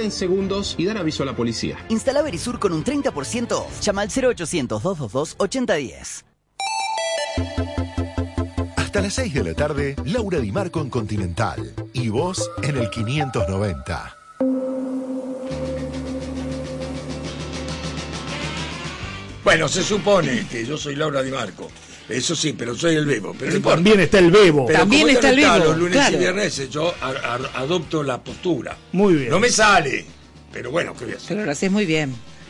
en segundos y dar aviso a la policía. Instala Verisur con un 30% off. Llama al 0800-222-8010. Hasta las 6 de la tarde, Laura Di Marco en Continental. Y vos en el 590. Bueno, se supone que yo soy Laura Di Marco. Eso sí, pero soy el Bebo. Pero no importa. También está el Bebo. Pero también está el Bebo. Los lunes claro. y viernes yo adopto la postura. Muy bien. No me sale. Pero bueno, ¿qué voy a hacer? Pero lo haces muy bien.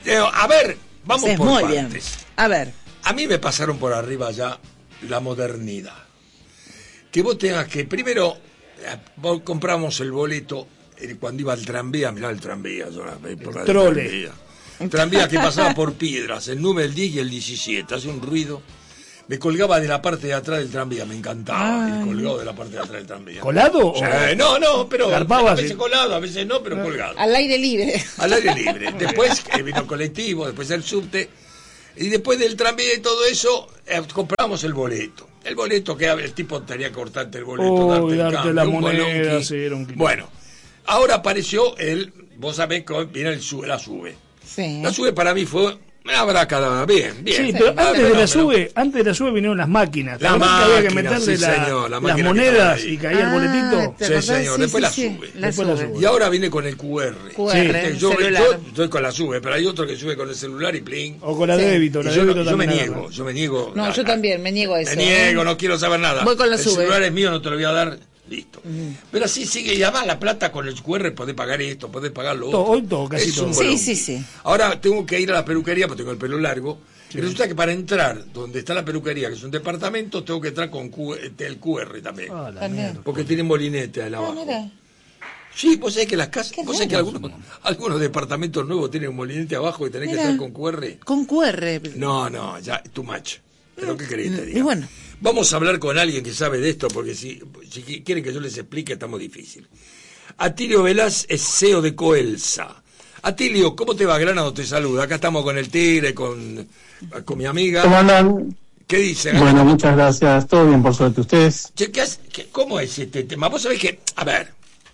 A ver, vamos Haces por muy partes. bien. A ver. A mí me pasaron por arriba ya la modernidad. Que vos tengas que, primero, vos compramos el boleto cuando iba al tranvía, mirá el tranvía, yo la época del trole. tranvía. Tranvía que pasaba por Piedras, el número, el 10 y el 17, hace un ruido. Me colgaba de la parte de atrás del tranvía, me encantaba el colgado de la parte de atrás del tranvía. ¿Colado? Sí, no, pero Garpaba, a veces sí. colado, a veces no, pero colgado. Al aire libre. Al aire libre. Después vino el colectivo, después el subte. Y después del tranvía y todo eso, compramos el boleto. El boleto que el tipo tenía que cortarte el boleto, darte la moneda, bolonqui. sí, era un... Bueno, ahora apareció vos sabés que viene la sube. Sí. La sube para mí fue una bracada, bien. Sí, pero antes de la sube vinieron las máquinas. La ¿Te acordás que había que máquina, meterle sí, señor, la las máquina monedas que y caía el boletito? ¿te Sí, acordás? señor, después la sube. La Después la sube. sube. Y ahora viene con el QR. QR, yo celular. estoy con la sube, pero hay otro que sube con el celular y plin. O con la Sí. débito. Y La yo débito me también niego, agarra. yo me niego. No, yo también me niego a eso. Me niego, no quiero saber nada. Voy con la el sube. celular es mío, no te lo voy a dar. Listo. Pero así sigue, y además la plata con el QR podés pagar esto, podés pagar lo otro. Hoy todo, casi Es todo. un Sí, bolón. sí. Ahora tengo que ir a la peluquería porque tengo el pelo largo. Y resulta que para entrar donde está la peluquería, que es un departamento, tengo que entrar con el QR también. Ah, la También. mierda. Porque tienen molinete ahí abajo. Mira. Sí, vos sabés que las casas, Qué vos sabés que raro. algunos departamentos nuevos tienen un molinete abajo y tenés que Mira. entrar con QR. Con QR. No, ya, too much. Pero ¿qué querés que te diga? Y bueno. Vamos a hablar con alguien que sabe de esto, porque si quieren que yo les explique, estamos difícil. Atilio Velaz es CEO de Coelsa. Atilio, ¿cómo te va? Granado te saluda. Acá estamos con el Tigre, con mi amiga. ¿Cómo andan? ¿Qué dice? Bueno, muchas gracias. Todo bien, por suerte. ¿Ustedes? Che, ¿cómo es este tema? Vos sabés que, a ver,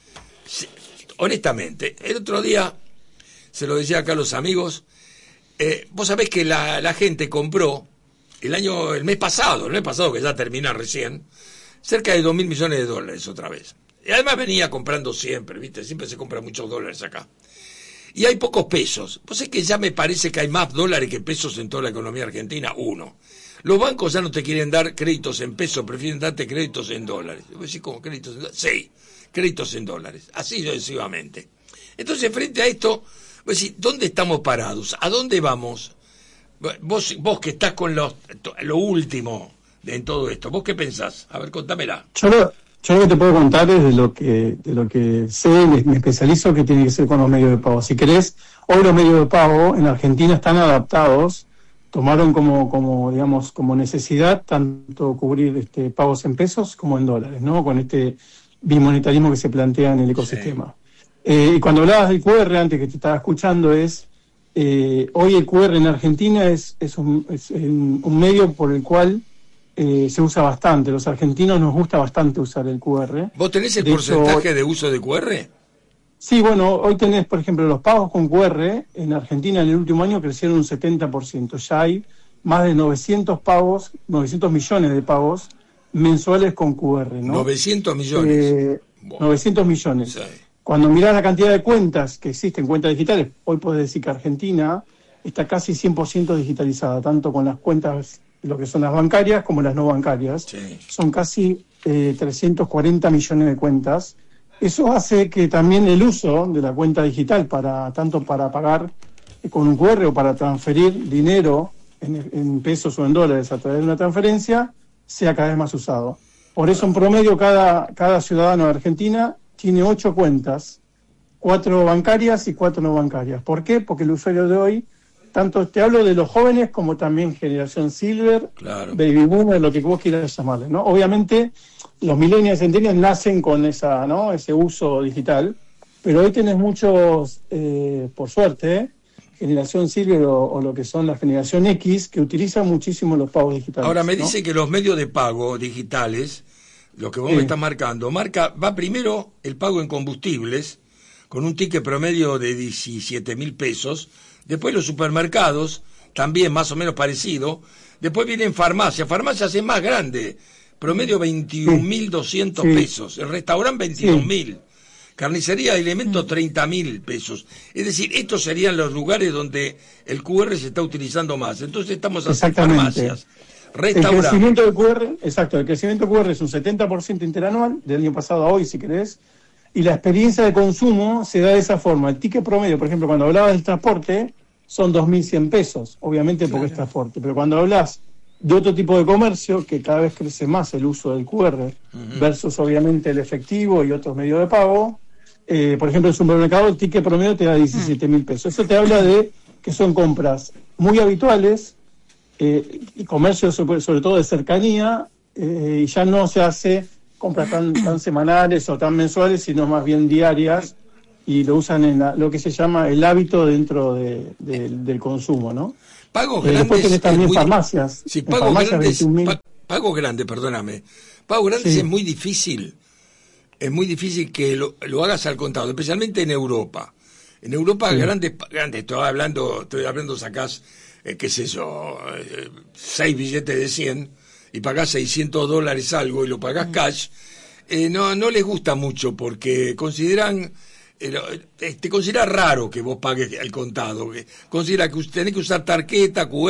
honestamente, el otro día, se lo decía acá a los amigos, vos sabés que la gente compró el mes pasado que ya termina recién, cerca de 2.000 millones de dólares otra vez. Y además venía comprando siempre, ¿viste? Siempre se compran muchos dólares acá. Y hay pocos pesos. Vos sabés que ya me parece que hay más dólares que pesos en toda la economía argentina. Uno. Los bancos ya no te quieren dar créditos en pesos, prefieren darte créditos en dólares. ¿Vos decís cómo créditos en dólares? Sí, créditos en dólares. Así sucesivamente. Entonces, frente a esto, vos decís, ¿dónde estamos parados? ¿A dónde vamos? Vos que estás con lo último en todo esto, ¿vos qué pensás? A ver, contámela. Yo lo que te puedo contar es de lo que sé, me especializo, que tiene que ser con los medios de pago. Si querés, hoy los medios de pago en Argentina están adaptados, tomaron como necesidad tanto cubrir pagos en pesos como en dólares, ¿no? Con este bimonetarismo que se plantea en el ecosistema. Sí. Y cuando hablabas del QR, antes que te estaba escuchando, hoy el QR en Argentina es un medio por el cual se usa bastante. Los argentinos nos gusta bastante usar el QR. ¿Vos tenés el porcentaje de uso de QR? Sí, bueno, hoy tenés, por ejemplo, los pagos con QR en Argentina en el último año crecieron un 70%. Ya hay más de 900 millones de pagos mensuales con QR, ¿no? 900 millones. 900 millones. Sí. Cuando mirás la cantidad de cuentas que existen, cuentas digitales, hoy podés decir que Argentina está casi 100% digitalizada, tanto con las cuentas, lo que son las bancarias como las no bancarias. Sí. Son casi 340 millones de cuentas. Eso hace que también el uso de la cuenta digital, tanto para pagar con un QR o para transferir dinero en pesos o en dólares a través de una transferencia, sea cada vez más usado. Por eso, en promedio, cada ciudadano de Argentina tiene 8 cuentas, 4 bancarias y 4 no bancarias. ¿Por qué? Porque el usuario de hoy, tanto te hablo de los jóvenes como también generación Silver, claro, Baby Boomer, lo que vos quieras llamarle, ¿no? Obviamente, los millennials y centennials nacen con ese uso digital, pero hoy tenés muchos, por suerte, generación Silver o lo que son la generación X, que utilizan muchísimo los pagos digitales. Ahora me ¿no? dice que los medios de pago digitales, lo que vos me estás marcando, va primero el pago en combustibles, con un ticket promedio de 17.000 pesos. Después los supermercados, también más o menos parecido. Después vienen farmacias. Farmacias es más grande, promedio 21.200 pesos. El restaurante 22.000. Carnicería de alimentos 30.000 pesos. Es decir, estos serían los lugares donde el QR se está utilizando más. Entonces estamos haciendo farmacias, restaurantes. El crecimiento del QR, exacto, el crecimiento del QR es un 70% interanual, del año pasado a hoy, si querés. Y la experiencia de consumo se da de esa forma. El ticket promedio, por ejemplo, cuando hablabas del transporte, son 2.100 pesos, obviamente porque es transporte. Pero cuando hablas de otro tipo de comercio, que cada vez crece más el uso del QR, versus obviamente el efectivo y otros medios de pago, por ejemplo, el supermercado, el ticket promedio te da 17.000 pesos. Eso te habla de que son compras muy habituales, y comercio sobre todo de cercanía, y ya no se hace compras tan semanales o tan mensuales, sino más bien diarias, y lo usan en lo que se llama el hábito dentro del consumo, ¿no? Pagos grandes. Después tenés también farmacias. Sí, pagos grandes, pagos grandes, perdóname. Pagos grandes es muy difícil. Es muy difícil que lo hagas al contado, especialmente en Europa. En Europa grandes, estoy hablando, sacás, qué sé yo, 6 billetes de 100 y pagás $600 algo y lo pagás cash. No les gusta mucho porque consideran, te considera raro que vos pagues al contado. Considera que tenés que usar tarjeta, QR,